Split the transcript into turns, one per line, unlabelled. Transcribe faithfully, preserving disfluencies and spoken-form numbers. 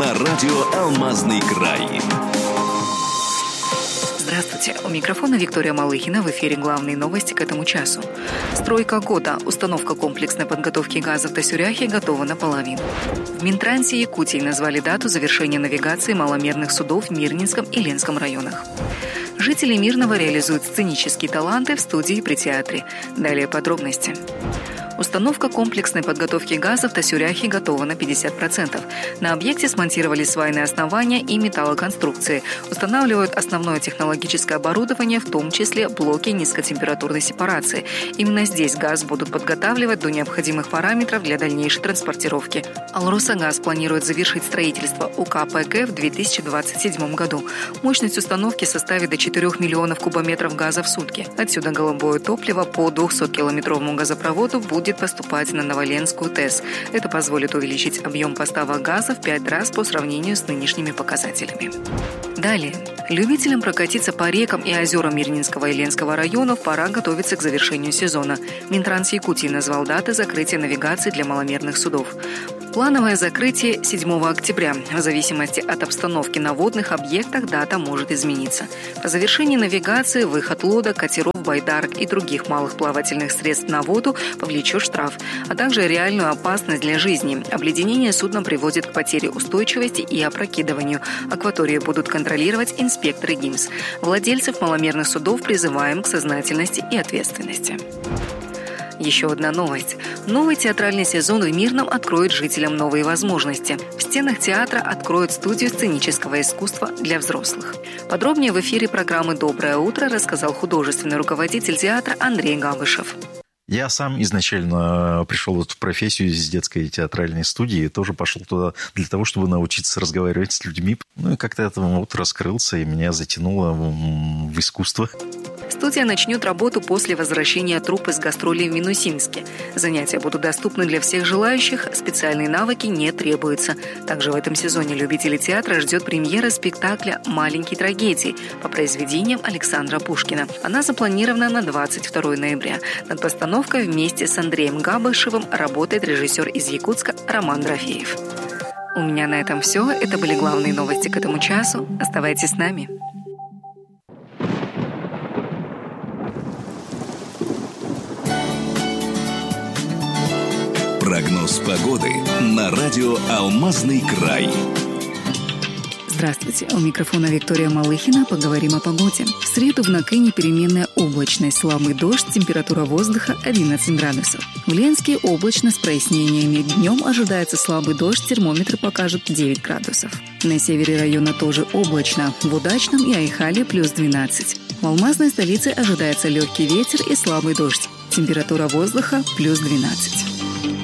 на радио «Алмазный край».
Здравствуйте. У микрофона Виктория Малыхина. В эфире главные новости к этому часу. Стройка года. Установка комплексной подготовки газа в Тасюряхе готова наполовину. В Минтрансе Якутии назвали дату завершения навигации маломерных судов в Мирнинском и Ленском районах. Жители Мирного реализуют сценические таланты в студии при театре. Далее подробности. Установка комплексной подготовки газа в Тасюряхе готова на пятьдесят процентов. На объекте смонтировали свайные основания и металлоконструкции. Устанавливают основное технологическое оборудование, в том числе блоки низкотемпературной сепарации. Именно здесь газ будут подготавливать до необходимых параметров для дальнейшей транспортировки. Алросагаз планирует завершить строительство УК-ПГ в две тысячи двадцать седьмом году. Мощность установки составит до четырёх миллионов кубометров газа в сутки. Отсюда голубое топливо по двухсоткилометровому газопроводу будет поступать на Новоленскую ТЭС. Это позволит увеличить объем поставок газа в пять раз по сравнению с нынешними показателями. Далее. Любителям прокатиться по рекам и озерам Мирнинского и Ленского районов пора готовиться к завершению сезона. Минтранс Якутии назвал даты закрытия навигации для маломерных судов. Плановое закрытие седьмого октября. В зависимости от обстановки на водных объектах дата может измениться. По завершении навигации выход лодок, катеров, байдарок и других малых плавательных средств на воду повлечет штраф, а также реальную опасность для жизни. Обледенение судна приводит к потере устойчивости и опрокидыванию. Акваторию будут контролировать инспекторы ГИМС. Владельцев маломерных судов призываем к сознательности и ответственности. Еще одна новость. Новый театральный сезон в Мирном откроет жителям новые возможности. В стенах театра откроют студию сценического искусства для взрослых. Подробнее в эфире программы «Доброе утро» рассказал художественный руководитель театра Андрей Габышев.
Я сам изначально пришел в эту профессию из детской театральной студии, тоже пошел туда для того, чтобы научиться разговаривать с людьми. Ну и как-то это вот раскрылся, и меня затянуло в искусство.
Студия начнет работу после возвращения труппы с гастролей в Минусинске. Занятия будут доступны для всех желающих, специальные навыки не требуются. Также в этом сезоне любителей театра ждет премьера спектакля «Маленькие трагедии» по произведениям Александра Пушкина. Она запланирована на двадцать второго ноября. Над постановкой вместе с Андреем Габышевым работает режиссер из Якутска Роман Дрофеев. У меня на этом все. Это были главные новости к этому часу. Оставайтесь с нами.
Прогноз погоды на радио «Алмазный край».
Здравствуйте, у микрофона Виктория Малыхина. Поговорим о погоде. В среду в Накыне переменная облачность, слабый дождь, температура воздуха одиннадцать градусов. В Ленске облачно с прояснениями. Днем ожидается слабый дождь, термометр покажет девять градусов. На севере района тоже облачно. В Удачном и Айхале плюс двенадцать. В Алмазной столице ожидается легкий ветер и слабый дождь. Температура воздуха плюс двенадцать.